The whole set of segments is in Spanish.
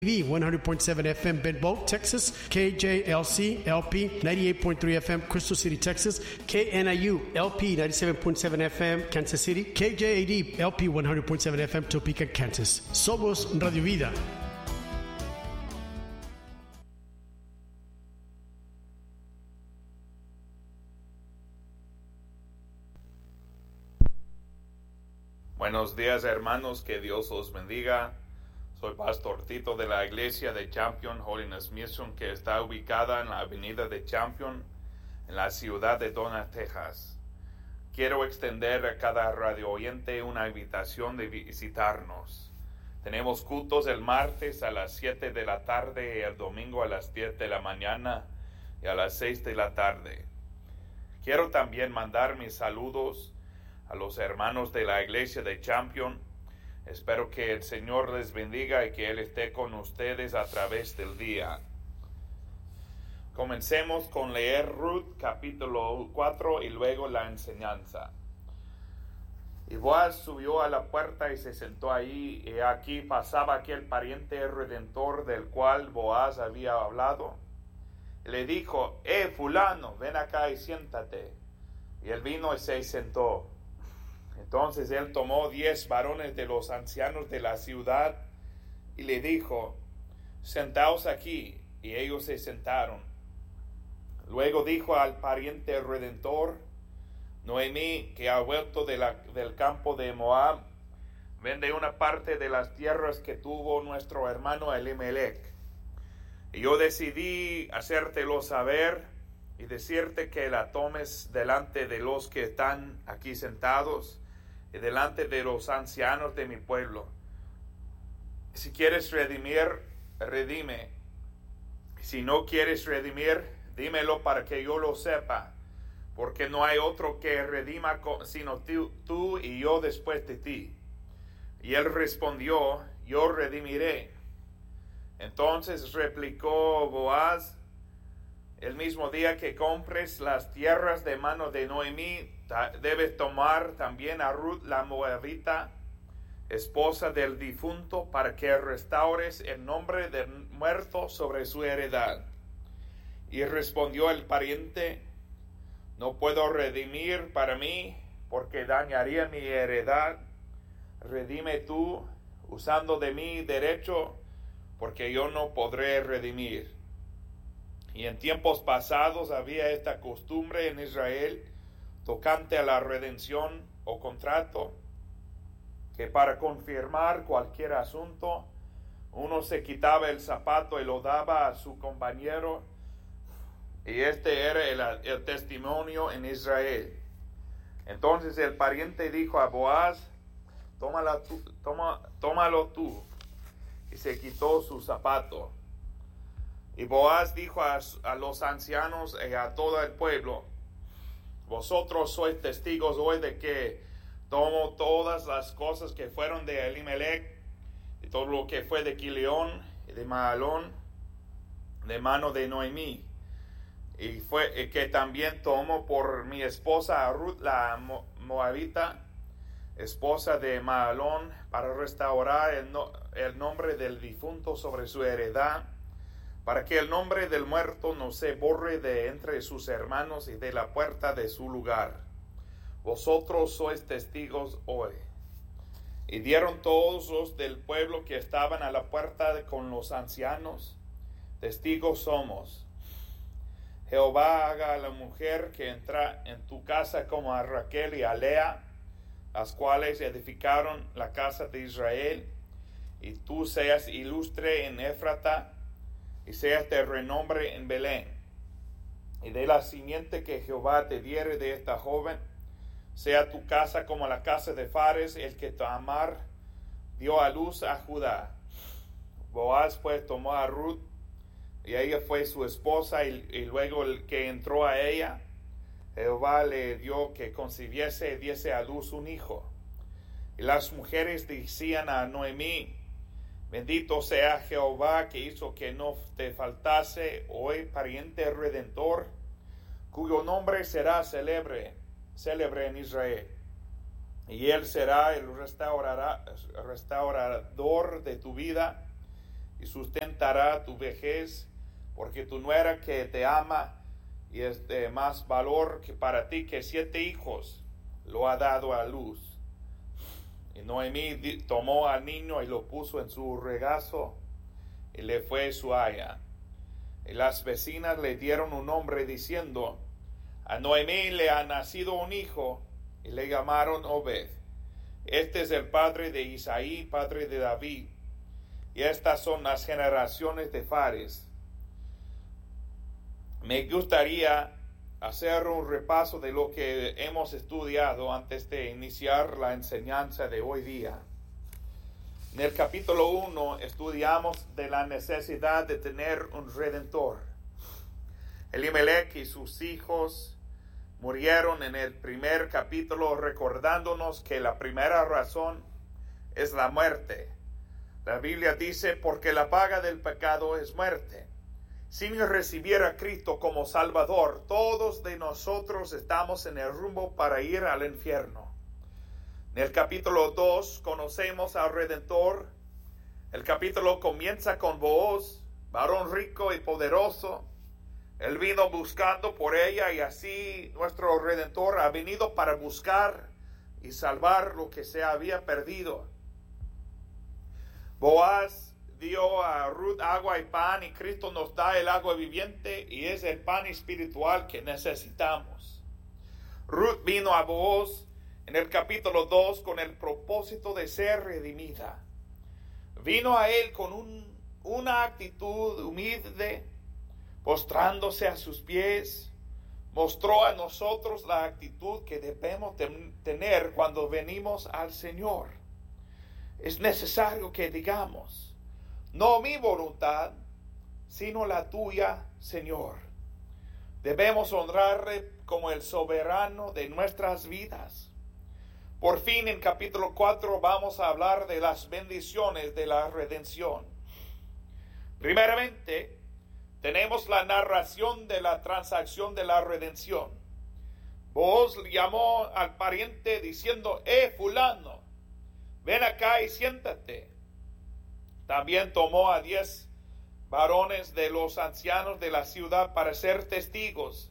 100.7 FM Bend Boat, Texas, KJLC LP 98.3 FM Crystal City, Texas, KNIU LP 97.7 FM Kansas City, KJAD LP 100.7 FM Topeka, Kansas. Somos Radio Vida. Buenos días, hermanos, que Dios os bendiga. Soy Pastor Tito de la iglesia de Champion Holiness Mission, que está ubicada en la avenida de Champion, en la ciudad de Donna, Texas. Quiero extender a cada radio oyente una invitación de visitarnos. Tenemos cultos el martes a las 7 de la tarde y el domingo a las 10 de la mañana y a las 6 de la tarde. Quiero también mandar mis saludos a los hermanos de la iglesia de Champion. Espero que el Señor les bendiga y que Él esté con ustedes a través del día. Comencemos con leer Ruth capítulo 4 y luego la enseñanza. Y Boaz subió a la puerta y se sentó ahí, y aquí pasaba aquel pariente redentor del cual Boaz había hablado. Y le dijo: fulano, ven acá y siéntate. Y él vino y se sentó. Entonces él tomó 10 varones de los ancianos de la ciudad y le dijo: sentaos aquí. Y ellos se sentaron. Luego dijo al pariente redentor: Noemí, que ha vuelto del campo de Moab, vende una parte de las tierras que tuvo nuestro hermano Elimelech. Y yo decidí hacértelo saber y decirte que la tomes delante de los que están aquí sentados y delante de los ancianos de mi pueblo. Si quieres redimir, redime. Si no quieres redimir, dímelo para que yo lo sepa, porque no hay otro que redima sino tú y yo después de ti. Y él respondió: yo redimiré. Entonces replicó Boaz: el mismo día que compres las tierras de mano de Noemí, debes tomar también a Ruth la moabita, esposa del difunto, para que restaures el nombre del muerto sobre su heredad. Y respondió el pariente: no puedo redimir para mí, porque dañaría mi heredad. Redime tú, usando de mi derecho, porque yo no podré redimir. Y en tiempos pasados había esta costumbre en Israel tocante a la redención o contrato, que para confirmar cualquier asunto, uno se quitaba el zapato y lo daba a su compañero, y este era el testimonio en Israel. Entonces el pariente dijo a Boaz: tómalo tú, y se quitó su zapato. Y Boaz dijo a los ancianos y a todo el pueblo: vosotros sois testigos hoy de que tomo todas las cosas que fueron de Elimelech y todo lo que fue de Quilión y de Mahalón de mano de Noemí, y que también tomo por mi esposa a Ruth la moabita, esposa de Mahalón, para restaurar el nombre del difunto sobre su heredad, para que el nombre del muerto no se borre de entre sus hermanos y de la puerta de su lugar. Vosotros sois testigos hoy. Y dieron todos los del pueblo que estaban a la puerta con los ancianos: testigos somos. Jehová haga a la mujer que entra en tu casa como a Raquel y a Lea, las cuales edificaron la casa de Israel, y tú seas ilustre en Éfrata, y seas de renombre en Belén. Y de la simiente que Jehová te diere de esta joven, sea tu casa como la casa de Fares, el que Tamar dio a luz a Judá. Boaz pues tomó a Ruth, y ella fue su esposa, y luego el que entró a ella, Jehová le dio que concibiese y diese a luz un hijo. Y las mujeres decían a Noemí: bendito sea Jehová, que hizo que no te faltase hoy pariente redentor, cuyo nombre será célebre en Israel. Y él será el restaurador de tu vida, y sustentará tu vejez, porque tu nuera que te ama y es de más valor que para ti que 7 hijos, lo ha dado a luz. Y Noemí tomó al niño y lo puso en su regazo y le fue su aya. Y las vecinas le dieron un nombre diciendo: a Noemí le ha nacido un hijo, y le llamaron Obed. Este es el padre de Isaí, padre de David. Y estas son las generaciones de Fares. Me gustaría hacer un repaso de lo que hemos estudiado antes de iniciar la enseñanza de hoy día. En el capítulo 1 estudiamos de la necesidad de tener un redentor. Elimelech y sus hijos murieron en el primer capítulo, recordándonos que la primera razón es la muerte. La Biblia dice: porque la paga del pecado es muerte. Sin recibir a Cristo como Salvador, todos de nosotros estamos en el rumbo para ir al infierno. En el capítulo 2 conocemos al Redentor. El capítulo comienza con Booz, varón rico y poderoso. Él vino buscando por ella, y así nuestro Redentor ha venido para buscar y salvar lo que se había perdido. Boaz dio a Ruth agua y pan, y Cristo nos da el agua viviente y es el pan espiritual que necesitamos. Ruth vino a Booz en el capítulo 2 con el propósito de ser redimida. Vino a él con una actitud humilde, postrándose a sus pies. Mostró a nosotros la actitud que debemos tener cuando venimos al Señor. Es necesario que digamos: no mi voluntad, sino la tuya, Señor. Debemos honrarle como el soberano de nuestras vidas. Por fin, en capítulo 4 vamos a hablar de las bendiciones de la redención. Primeramente, tenemos la narración de la transacción de la redención. Booz llamó al pariente diciendo: fulano, ven acá y siéntate. También tomó a 10 varones de los ancianos de la ciudad para ser testigos.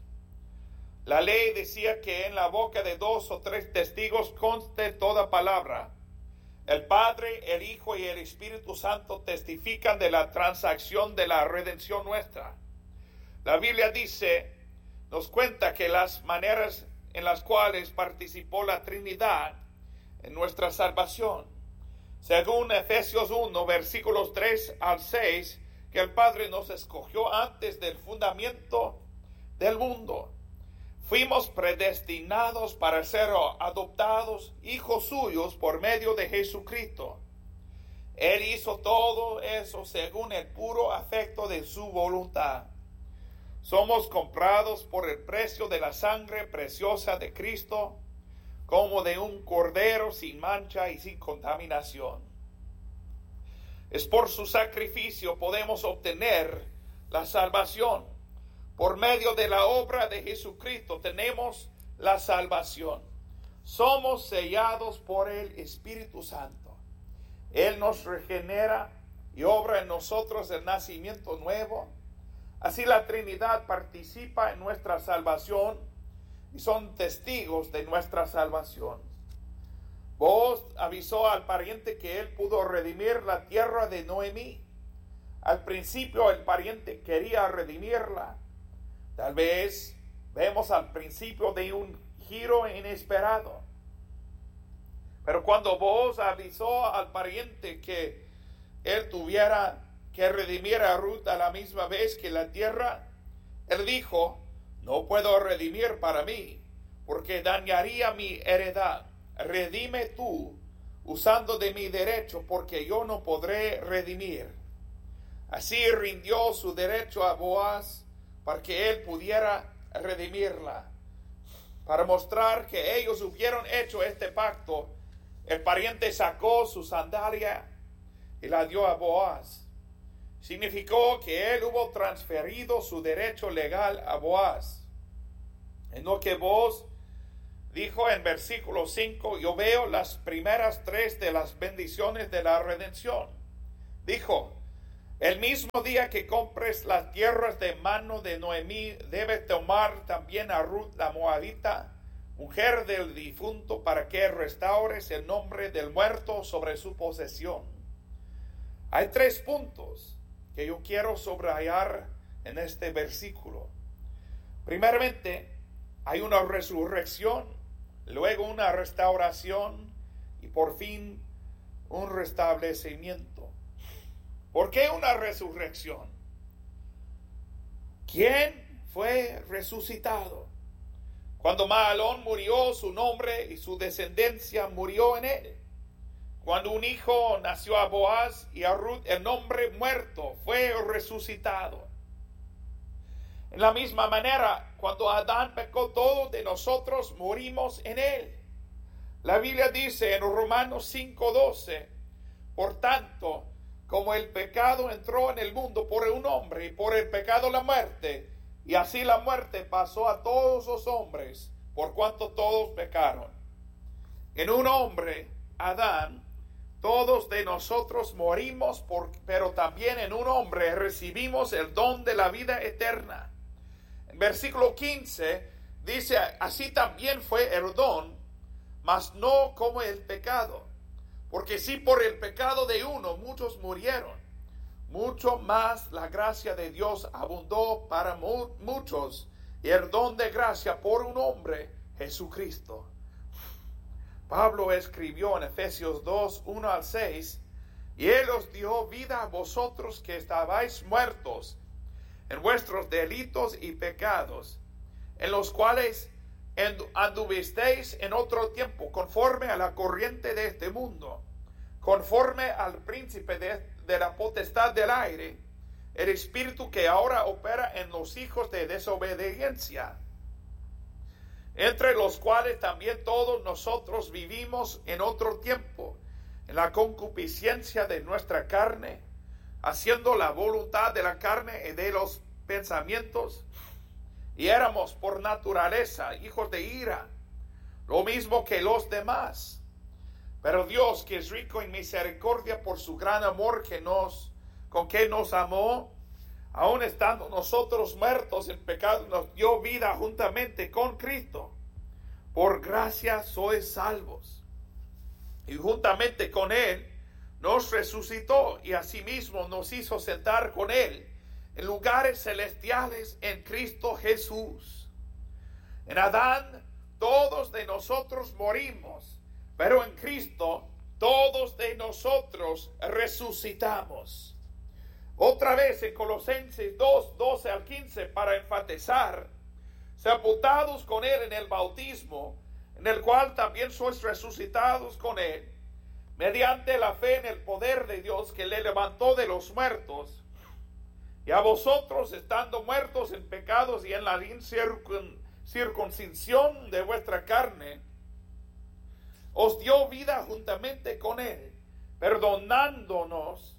La ley decía que en la boca de 2 o 3 testigos conste toda palabra. El Padre, el Hijo y el Espíritu Santo testifican de la transacción de la redención nuestra. La Biblia nos cuenta que las maneras en las cuales participó la Trinidad en nuestra salvación. Según Efesios 1, versículos 3 al 6, que el Padre nos escogió antes del fundamento del mundo. Fuimos predestinados para ser adoptados hijos suyos por medio de Jesucristo. Él hizo todo eso según el puro afecto de su voluntad. Somos comprados por el precio de la sangre preciosa de Cristo, como de un cordero sin mancha y sin contaminación. Es por su sacrificio podemos obtener la salvación. Por medio de la obra de Jesucristo tenemos la salvación. Somos sellados por el Espíritu Santo. Él nos regenera y obra en nosotros el nacimiento nuevo. Así la Trinidad participa en nuestra salvación y son testigos de nuestra salvación. Booz avisó al pariente que él pudo redimir la tierra de Noemí. Al principio el pariente quería redimirla. Tal vez vemos al principio de un giro inesperado. Pero cuando Booz avisó al pariente que él tuviera que redimir a Ruth a la misma vez que la tierra, él dijo: no puedo redimir para mí, porque dañaría mi heredad. Redime tú, usando de mi derecho, porque yo no podré redimir. Así rindió su derecho a Boaz para que él pudiera redimirla. Para mostrar que ellos hubieron hecho este pacto, el pariente sacó su sandalia y la dio a Boaz. Significó que él hubo transferido su derecho legal a Boaz. En lo que Booz dijo en versículo 5, yo veo las primeras 3 de las bendiciones de la redención. Dijo: El mismo día que compres las tierras de mano de Noemí, debes tomar también a Ruth la Moabita, mujer del difunto, para que restaures el nombre del muerto sobre su posesión. Hay 3 puntos que yo quiero subrayar en este versículo. Primeramente, hay una resurrección, luego una restauración y por fin un restablecimiento. ¿Por qué una resurrección? ¿Quién fue resucitado? Cuando Mahalón murió, su nombre y su descendencia murió en él. Cuando un hijo nació a Boaz y a Ruth, el nombre muerto fue resucitado. En la misma manera, cuando Adán pecó, todos de nosotros morimos en él. La Biblia dice en Romanos 5:12, por tanto, como el pecado entró en el mundo por un hombre y por el pecado la muerte, y así la muerte pasó a todos los hombres, por cuanto todos pecaron. En un hombre, Adán, todos de nosotros morimos, pero también en un hombre recibimos el don de la vida eterna. En versículo 15 dice, así también fue el don, mas no como el pecado. Porque si por el pecado de uno muchos murieron, mucho más la gracia de Dios abundó para muchos, y el don de gracia por un hombre, Jesucristo. Pablo escribió en Efesios 2, 1 al 6, y Él os dio vida a vosotros que estabais muertos en vuestros delitos y pecados, en los cuales anduvisteis en otro tiempo, conforme a la corriente de este mundo, conforme al príncipe de la potestad del aire, el espíritu que ahora opera en los hijos de desobediencia, entre los cuales también todos nosotros vivimos en otro tiempo, en la concupiscencia de nuestra carne, haciendo la voluntad de la carne y de los pensamientos, y éramos por naturaleza hijos de ira, lo mismo que los demás. Pero Dios, que es rico en misericordia por su gran amor con que nos amó, aun estando nosotros muertos en pecado, nos dio vida juntamente con Cristo. Por gracia sois salvos. Y juntamente con Él nos resucitó y asimismo nos hizo sentar con Él en lugares celestiales en Cristo Jesús. En Adán todos de nosotros morimos, pero en Cristo todos de nosotros resucitamos. Otra vez en Colosenses 2, 12 al 15, para enfatizar, sepultados con Él en el bautismo, en el cual también sois resucitados con Él, mediante la fe en el poder de Dios que le levantó de los muertos, y a vosotros, estando muertos en pecados y en la incircuncisión de vuestra carne, os dio vida juntamente con Él, perdonándoos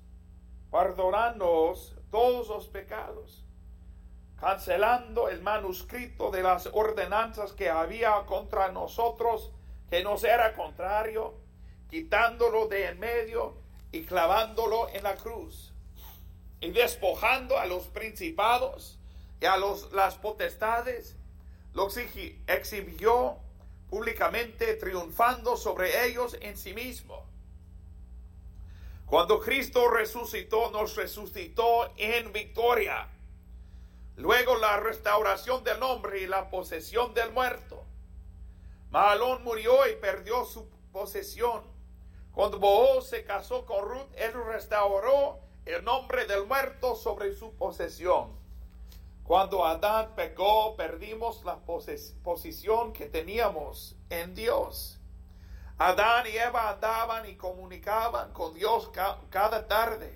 todos los pecados, cancelando el manuscrito de las ordenanzas que había contra nosotros, que nos era contrario, quitándolo de en medio y clavándolo en la cruz, y despojando a los principados y a las potestades, los exhibió públicamente, triunfando sobre ellos en sí mismo. Cuando Cristo resucitó, nos resucitó en victoria. Luego la restauración del hombre y la posesión del muerto. Mahalón murió y perdió su posesión. Cuando Booz se casó con Ruth, él restauró el nombre del muerto sobre su posesión. Cuando Adán pecó, perdimos la posición que teníamos en Dios. Adán y Eva andaban y comunicaban con Dios cada tarde.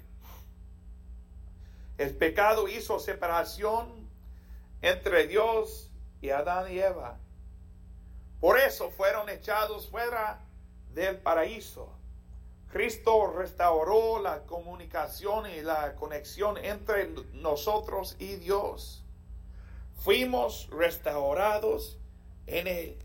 El pecado hizo separación entre Dios y Adán y Eva. Por eso fueron echados fuera del paraíso. Cristo restauró la comunicación y la conexión entre nosotros y Dios. Fuimos restaurados en Él.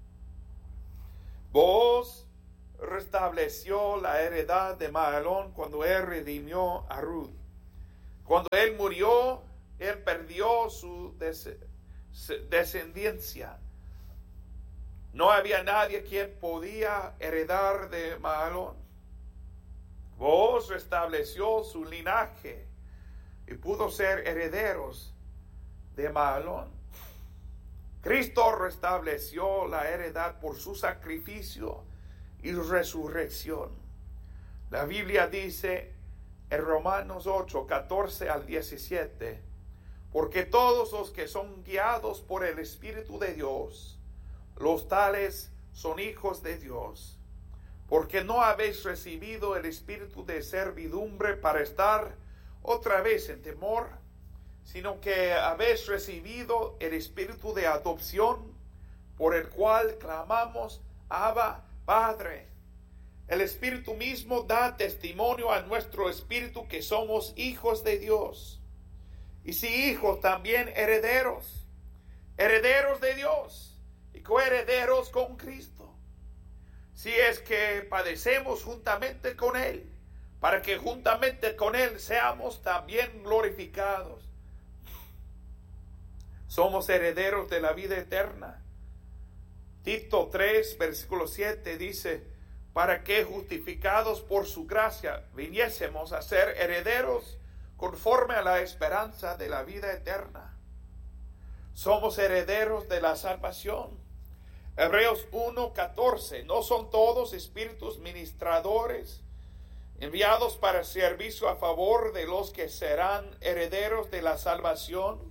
Booz restableció la heredad de Mahalón cuando él redimió a Ruth. Cuando él murió, él perdió su descendencia. No había nadie quien podía heredar de Mahalón. Booz restableció su linaje y pudo ser herederos de Mahalón. Cristo restableció la heredad por su sacrificio y resurrección. La Biblia dice en Romanos 8, 14 al 17, porque todos los que son guiados por el Espíritu de Dios, los tales son hijos de Dios. Porque no habéis recibido el espíritu de servidumbre para estar otra vez en temor, sino que habéis recibido el espíritu de adopción, por el cual clamamos, Abba, Padre. El Espíritu mismo da testimonio a nuestro espíritu que somos hijos de Dios. Y si hijos, también herederos, herederos de Dios y coherederos con Cristo. Si es que padecemos juntamente con Él, para que juntamente con Él seamos también glorificados. Somos herederos de la vida eterna. Tito 3, versículo 7 dice, para que justificados por su gracia viniésemos a ser herederos conforme a la esperanza de la vida eterna. Somos herederos de la salvación. Hebreos 1:14, no son todos espíritus ministradores enviados para servicio a favor de los que serán herederos de la salvación.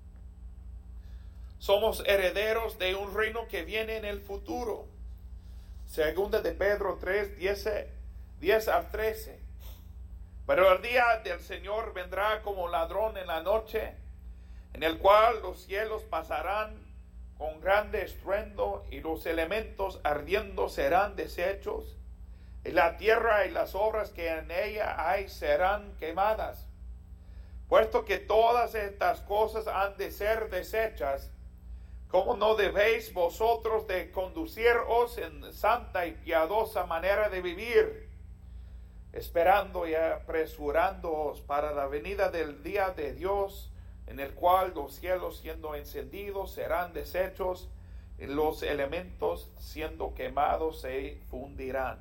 Somos herederos de un reino que viene en el futuro. Segunda de Pedro 3, 10 al 13. Pero el día del Señor vendrá como ladrón en la noche, en el cual los cielos pasarán con grande estruendo y los elementos ardiendo serán deshechos, y la tierra y las obras que en ella hay serán quemadas. Puesto que todas estas cosas han de ser deshechas, ¿cómo no debéis vosotros de conduciros en santa y piadosa manera de vivir, esperando y apresurándoos para la venida del día de Dios, en el cual los cielos siendo encendidos serán deshechos y los elementos siendo quemados se fundirán?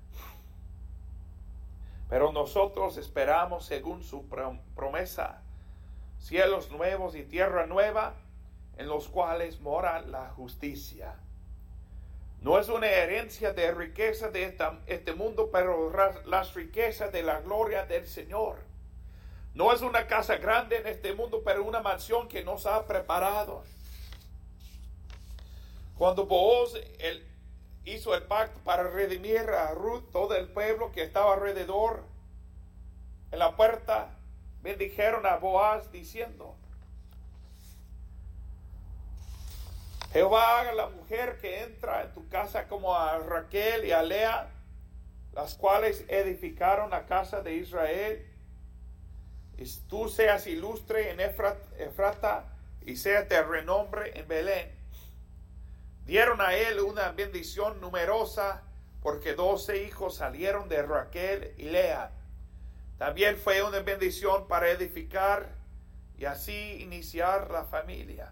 Pero nosotros esperamos según su promesa, cielos nuevos y tierra nueva, en los cuales mora la justicia. No es una herencia de riqueza de este mundo, pero las riquezas de la gloria del Señor. No es una casa grande en este mundo, pero una mansión que nos ha preparado. Cuando Booz hizo el pacto para redimir a Ruth, todo el pueblo que estaba alrededor, en la puerta, bendijeron a Boaz diciendo, Jehová haga la mujer que entra en tu casa como a Raquel y a Lea, las cuales edificaron la casa de Israel. Y tú seas ilustre en Efrata y seas de renombre en Belén. Dieron a él una bendición numerosa, porque 12 hijos salieron de Raquel y Lea. También fue una bendición para edificar y así iniciar la familia.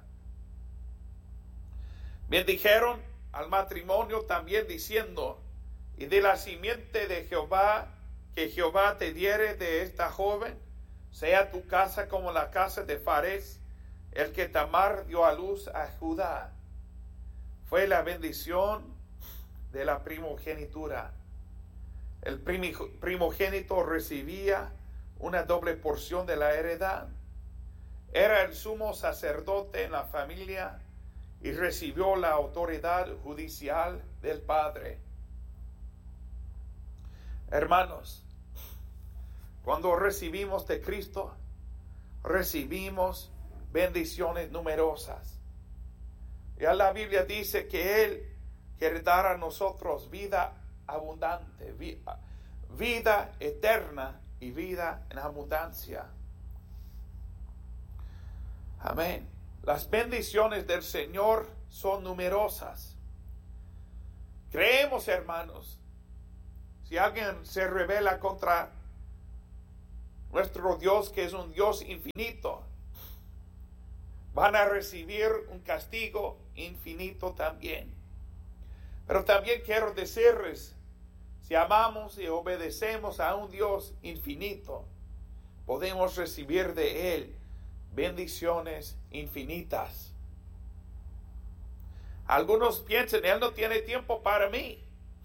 Bendijeron al matrimonio también diciendo, y de la simiente de Jehová, que Jehová te diere de esta joven, sea tu casa como la casa de Fares, el que Tamar dio a luz a Judá. Fue la bendición de la primogenitura. El primogénito recibía una doble porción de la heredad. Era el sumo sacerdote en la familia y recibió la autoridad judicial del Padre. Hermanos, cuando recibimos de Cristo, recibimos bendiciones numerosas. Ya la Biblia dice que Él quiere dar a nosotros vida abundante, vida eterna y vida en abundancia. Amén. Las bendiciones del Señor son numerosas. Creemos, hermanos, si alguien se rebela contra nuestro Dios, que es un Dios infinito, van a recibir un castigo infinito también. Pero también quiero decirles, si amamos y obedecemos a un Dios infinito, podemos recibir de Él bendiciones infinitas. Algunos piensan, Él no tiene tiempo para mí,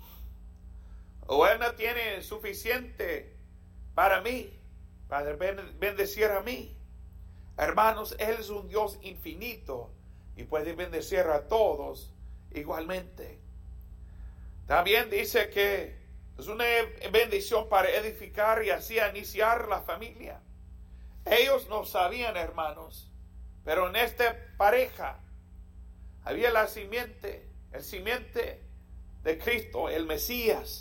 o Él no tiene suficiente para mí, para bendecir a mí. Hermanos, Él es un Dios infinito y puede bendecir a todos igualmente. También dice que es una bendición para edificar y así iniciar la familia. Ellos no sabían, hermanos, pero en esta pareja había la simiente, el simiente de Cristo, el Mesías.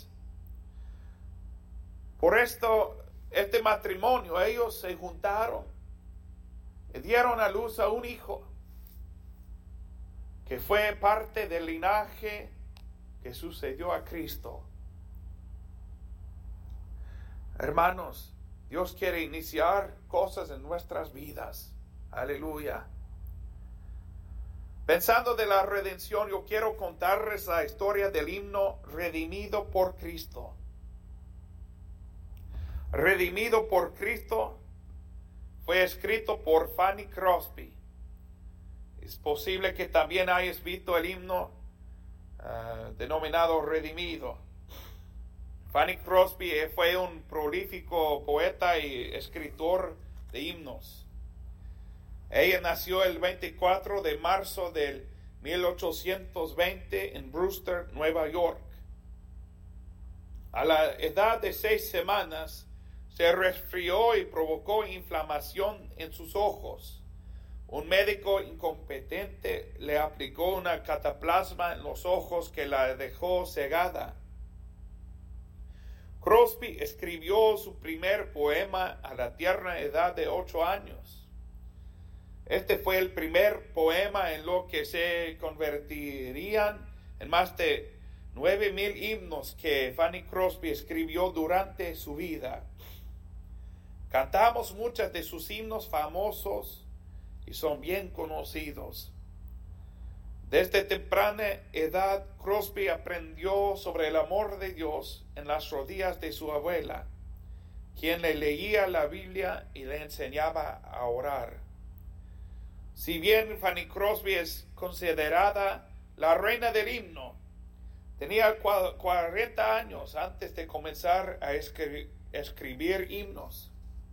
Por esto, este matrimonio, ellos se juntaron y dieron a luz a un hijo que fue parte del linaje que sucedió a Cristo. Hermanos, Dios quiere iniciar cosas en nuestras vidas. Aleluya. Pensando de la redención, yo quiero contarles la historia del himno Redimido por Cristo. Redimido por Cristo fue escrito por Fanny Crosby. Es posible que también hayas visto el himno denominado Redimido. Fanny Crosby fue un prolífico poeta y escritor de himnos. Ella nació el 24 de marzo del 1820 en Brewster, Nueva York. A la edad de 6 semanas se resfrió y provocó inflamación en sus ojos. Un médico incompetente le aplicó una cataplasma en los ojos que la dejó cegada. Crosby escribió su primer poema a la tierna edad de 8 años. Este fue el primer poema en lo que se convertirían en más de 9,000 himnos que Fanny Crosby escribió durante su vida. Cantamos muchos de sus himnos famosos y son bien conocidos. Desde temprana edad, Crosby aprendió sobre el amor de Dios en las rodillas de su abuela, quien le leía la Biblia y le enseñaba a orar. Si bien Fanny Crosby es considerada la reina del himno, tenía 40 años antes de comenzar a escribir himnos.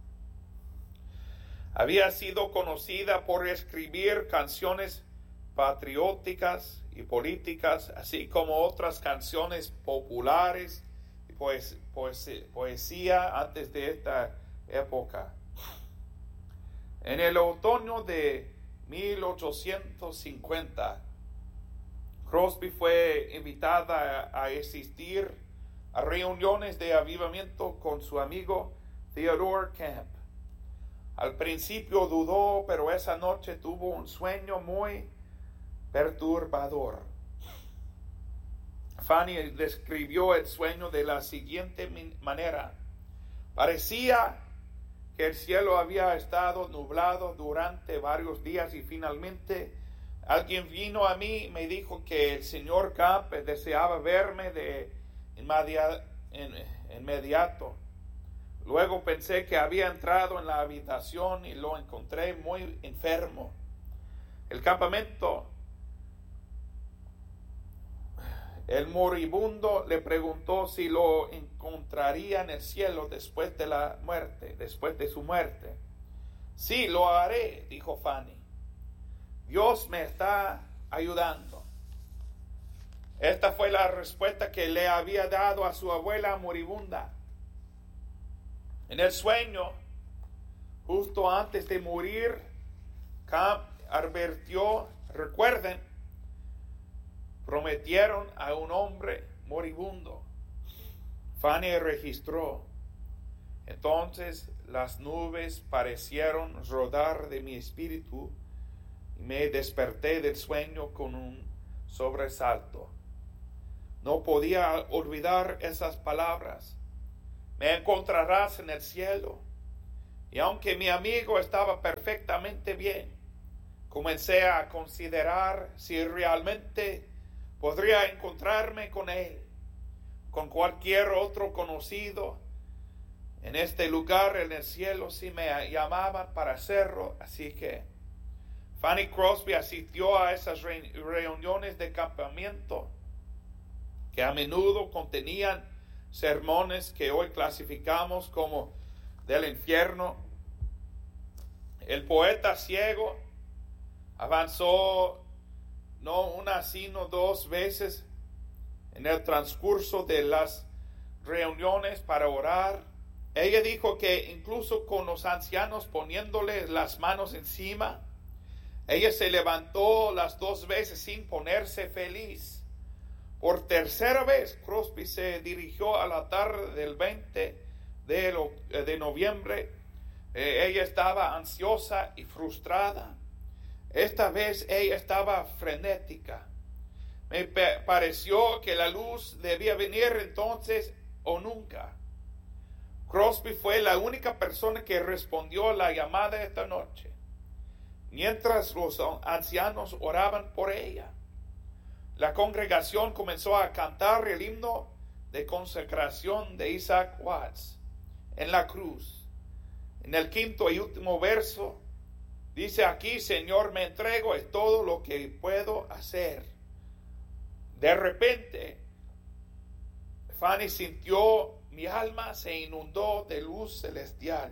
Había sido conocida por escribir canciones patrióticas y políticas, así como otras canciones populares y poesía antes de esta época. En el otoño de 1850, Crosby fue invitada a asistir a reuniones de avivamiento con su amigo Theodore Camp. Al principio dudó, pero esa noche tuvo un sueño muy perturbador. Fanny describió el sueño de la siguiente manera. Parecía que el cielo había estado nublado durante varios días y finalmente alguien vino a mí y me dijo que el señor Camp deseaba verme de inmediato. Luego pensé que había entrado en la habitación y lo encontré muy enfermo. El campamento, el moribundo le preguntó si lo encontraría en el cielo después de la muerte, después de su muerte. Sí, lo haré, dijo Fanny. Dios me está ayudando. Esta fue la respuesta que le había dado a su abuela moribunda. En el sueño, justo antes de morir, Camp advirtió, recuerden, prometieron a un hombre moribundo. Fanny registró. Entonces las nubes parecieron rodar de mi espíritu y me desperté del sueño con un sobresalto. No podía olvidar esas palabras. Me encontrarás en el cielo. Y aunque mi amigo estaba perfectamente bien, comencé a considerar si realmente podría encontrarme con él, con cualquier otro conocido en este lugar en el cielo, si me llamaban para hacerlo. Así que Fanny Crosby asistió a esas reuniones de campamento que a menudo contenían sermones que hoy clasificamos como del infierno. El poeta ciego avanzó no una sino dos veces en el transcurso de las reuniones para orar. Ella dijo que incluso con los ancianos poniéndole las manos encima, ella se levantó las dos veces sin ponerse feliz. Por tercera vez, Crosby se dirigió a la tarde del 20 de noviembre. Ella estaba ansiosa y frustrada. Esta vez ella estaba frenética. Me pareció que la luz debía venir entonces o nunca. Crosby fue la única persona que respondió a la llamada esta noche, mientras los ancianos oraban por ella. La congregación comenzó a cantar el himno de consagración de Isaac Watts en la cruz. En el quinto y último verso dice: aquí, Señor, me entrego, es todo lo que puedo hacer. De repente, Fanny sintió: mi alma se inundó de luz celestial.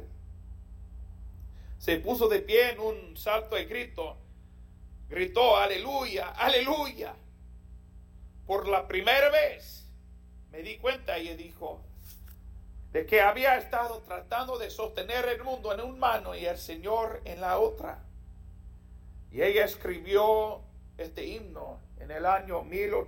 Se puso de pie en un salto y gritó: aleluya, aleluya. Por la primera vez me di cuenta, ella dijo, de que había estado tratando de sostener el mundo en una mano y el Señor en la otra. Y ella escribió este himno en el año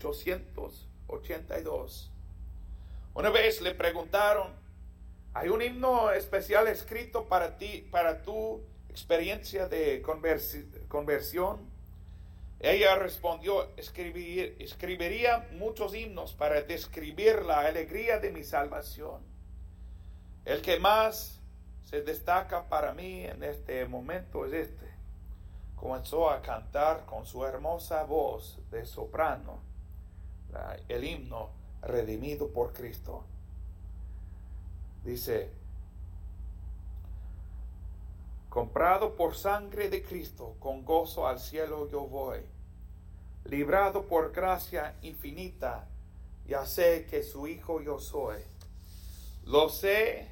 1882. Una vez le preguntaron: ¿hay un himno especial escrito para ti, para tu experiencia de conversión? Ella respondió: escribiría muchos himnos para describir la alegría de mi salvación. El que más se destaca para mí en este momento es este. Comenzó a cantar con su hermosa voz de soprano el himno Redimido por Cristo. Dice: comprado por sangre de Cristo, con gozo al cielo yo voy. Librado por gracia infinita, ya sé que su hijo yo soy. Lo sé,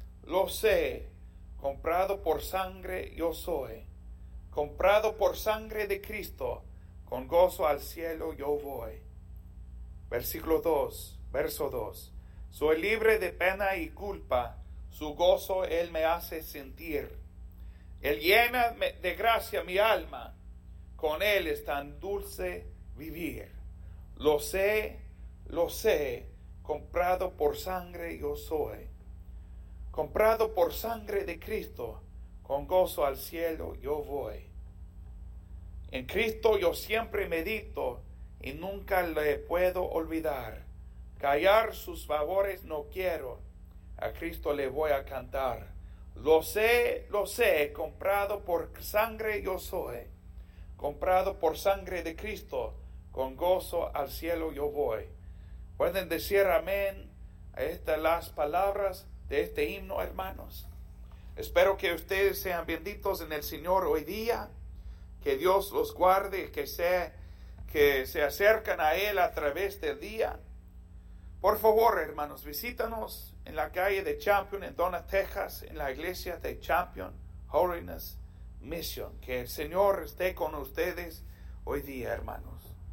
comprado por sangre yo soy. Comprado por sangre de Cristo, con gozo al cielo yo voy. Versículo 2, verso 2. Soy libre de pena y culpa, su gozo Él me hace sentir. Él llena de gracia mi alma, con Él es tan dulce vivir. Lo sé, comprado por sangre yo soy. Comprado por sangre de Cristo, con gozo al cielo yo voy. En Cristo yo siempre medito y nunca le puedo olvidar. Callar sus favores no quiero, a Cristo le voy a cantar. Lo sé, comprado por sangre yo soy. Comprado por sangre de Cristo, con gozo al cielo yo voy. ¿Pueden decir amén a las palabras de este himno, hermanos? Espero que ustedes sean benditos en el Señor hoy día. Que Dios los guarde, que se acercan a Él a través del día. Por favor, hermanos, visítanos en la calle de Champion, en Donna, Texas, en la iglesia de Champion Holiness Mission. Que el Señor esté con ustedes hoy día, hermanos.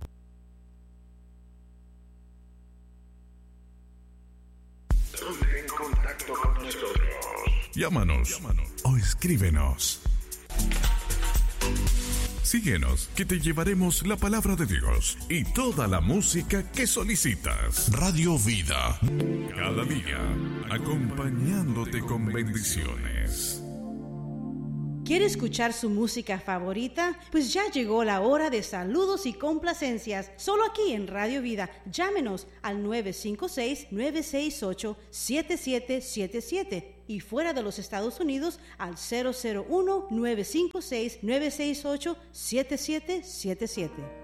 Ponte en contacto con nosotros. Llámanos o escríbenos. Síguenos, que te llevaremos la palabra de Dios y toda la música que solicitas. Radio Vida, cada día acompañándote con bendiciones. ¿Quiere escuchar su música favorita? Pues ya llegó la hora de saludos y complacencias, solo aquí en Radio Vida. Llámenos al 956-968-7777 y fuera de los Estados Unidos al 001-956-968-7777.